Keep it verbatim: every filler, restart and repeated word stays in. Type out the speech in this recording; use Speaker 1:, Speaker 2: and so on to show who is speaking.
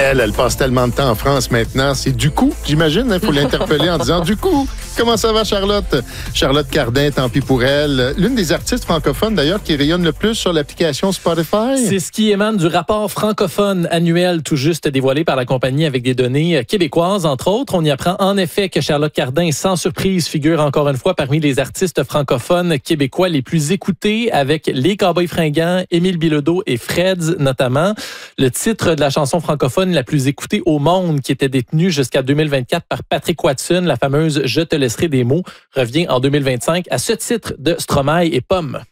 Speaker 1: Elle, elle passe tellement de temps en France maintenant. C'est du coup, j'imagine. Il faut l'interpeller en disant du coup. Comment ça va, Charlotte? Charlotte Cardin, tant pis pour elle. L'une des artistes francophones, d'ailleurs, qui rayonne le plus sur l'application Spotify.
Speaker 2: C'est ce qui émane du rapport francophone annuel tout juste dévoilé par la compagnie avec des données québécoises, entre autres. On y apprend en effet que Charlotte Cardin, sans surprise, figure encore une fois parmi les artistes francophones québécois les plus écoutés, avec les Cowboys fringants, Émile Bilodeau et Freds notamment. Le titre de la chanson francophone la plus écoutée au monde, qui était détenue jusqu'à deux mille vingt-quatre par Patrick Watson, la fameuse « Je te laisserai des mots », revient en deux mille vingt-cinq à ce titre de Stromae et Pomme.